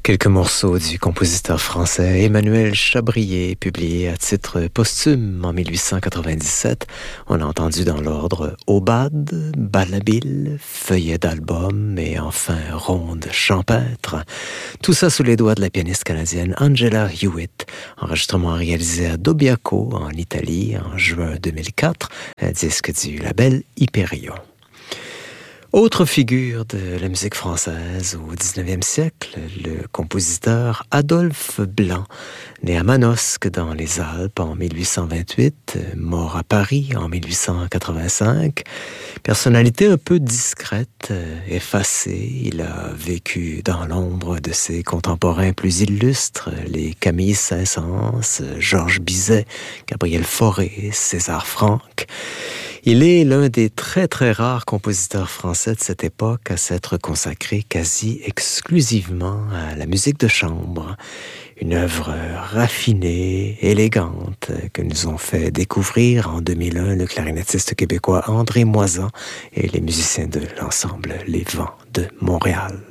Quelques morceaux du compositeur français Emmanuel Chabrier, publiés à titre posthume en 1897. On a entendu dans l'ordre Aubade, Balabille, Feuillet d'album et enfin Ronde champêtre. Tout ça sous les doigts de la pianiste canadienne Angela Hewitt. Enregistrement réalisé à Dobbiaco, en Italie, en juin 2004, un disque du label Hyperion. Autre figure de la musique française au 19e siècle, le compositeur Adolphe Blanc, né à Manosque dans les Alpes en 1828, mort à Paris en 1885. Personnalité un peu discrète, effacée, il a vécu dans l'ombre de ses contemporains plus illustres, les Camille Saint-Saëns, Georges Bizet, Gabriel Fauré, César Franck. Il est l'un des très très rares compositeurs français de cette époque à s'être consacré quasi exclusivement à la musique de chambre. Une œuvre raffinée, élégante, que nous ont fait découvrir en 2001 le clarinettiste québécois André Moisan et les musiciens de l'ensemble Les Vents de Montréal.